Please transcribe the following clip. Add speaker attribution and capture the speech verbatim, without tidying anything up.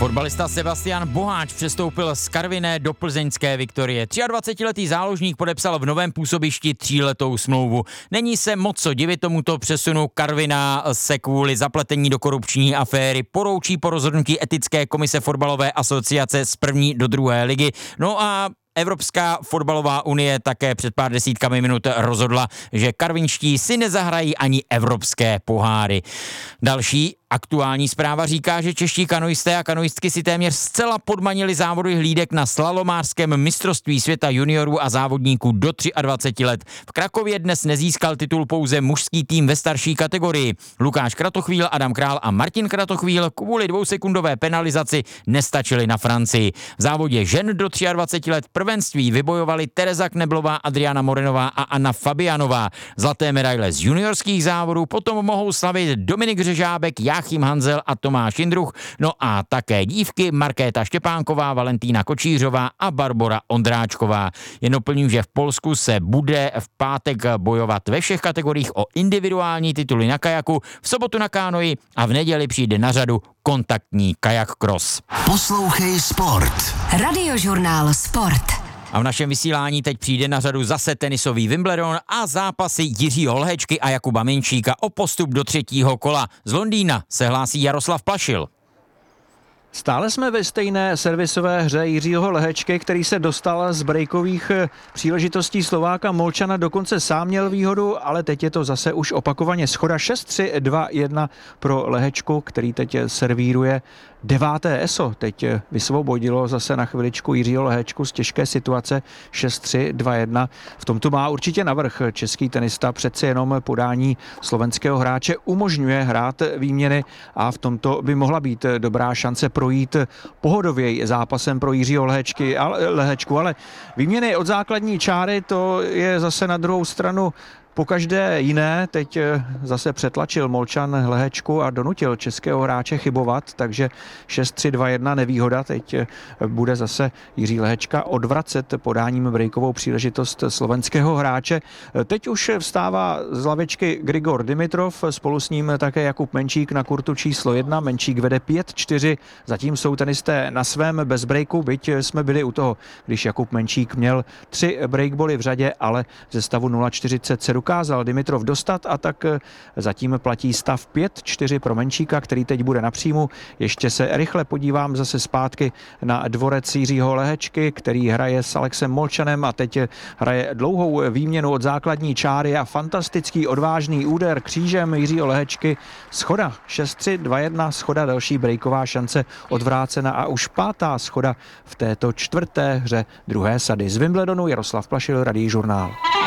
Speaker 1: Fotbalista Sebastian Boháč přestoupil z Karviné do plzeňské Viktorie. dvacetitříletý záložník podepsal v novém působišti tříletou smlouvu. Není se moc co divit tomuto přesunu. Karviná se kvůli zapletení do korupční aféry poroučí po rozhodnutí etické komise fotbalové asociace z první do druhé ligy. No a Evropská fotbalová unie také před pár desítkami minut rozhodla, že karvinští si nezahrají ani evropské poháry. Další aktuální zpráva říká, že čeští kanoisté a kanoistky si téměř zcela podmanili závody hlídek na slalomářském mistrovství světa juniorů a závodníků do dvaceti tří let. V Krakově dnes nezískal titul pouze mužský tým ve starší kategorii. Lukáš Kratochvíl, Adam Král a Martin Kratochvíl kvůli dvousekundové penalizaci nestačili na Francii. V závodě žen do dvaceti tří let prvenství vybojovali Tereza Kneblová, Adriana Morenová a Anna Fabianová. Zlaté medaile z juniorských závodů potom mohou slavit Dominik Řežábek, Jáchym Hanzel a Tomáš Jindruch, no a také dívky Markéta Štěpánková, Valentína Kočířová a Barbora Ondráčková. Jen doplním, že v Polsku se bude v pátek bojovat ve všech kategoriích o individuální tituly na kajaku, v sobotu na kánoji a v neděli přijde na řadu kontaktní kajak cross.
Speaker 2: Poslouchej sport.
Speaker 3: Radiožurnál Sport.
Speaker 1: A v našem vysílání teď přijde na řadu zase tenisový Wimbledon a zápasy Jiřího Lhečky a Jakuba Menčíka o postup do třetího kola. Z Londýna se hlásí Jaroslav Plašil.
Speaker 4: Stále jsme ve stejné servisové hře Jiřího Lhečky, který se dostal z breakových příležitostí Slováka Molčana, dokonce sám měl výhodu, ale teď je to zase už opakovaně schoda šest tři dva jedna pro Lhečku, který teď servíruje deváté eso. Teď vysvobodilo zase na chviličku Jiřího Lhečku z těžké situace šest tři dva jedna. V tomto má určitě navrch český tenista, přece jenom podání slovenského hráče umožňuje hrát výměny a v tomto by mohla být dobrá šance projít pohodověji zápasem pro Jiřího Lhečky, ale, Lhečku, ale výměny od základní čáry, to je zase na druhou stranu po každé jiné. Teď zase přetlačil Molčan Lhečku a donutil českého hráče chybovat, takže šest tři dva jedna nevýhoda. Teď bude zase Jiří Lhečka odvracet podáním breakovou příležitost slovenského hráče. Teď už vstává z lavičky Grigor Dimitrov, spolu s ním také Jakub Menčík na kurtu číslo jedna. Menčík vede pět čtyři, zatím jsou tenisté na svém bez breaku, byť jsme byli u toho, když Jakub Menčík měl tři breakboly v řadě, ale ze stavu nula čtyřicet se dokázal Dimitrov dostat a tak zatím platí stav pět čtyři pro Menčíka, který teď bude na příjmu. Ještě se rychle podívám zase zpátky na dvorec Jiřího Lhečky, který hraje s Alexem Molčanem a teď hraje dlouhou výměnu od základní čáry a fantastický odvážný úder křížem Jiřího Lhečky. Schoda šest tři dva jedna, schoda, další breaková šance odvrácena a už pátá schoda v této čtvrté hře druhé sady. Z Wimbledonu Jaroslav Plašil, Radiožurnál.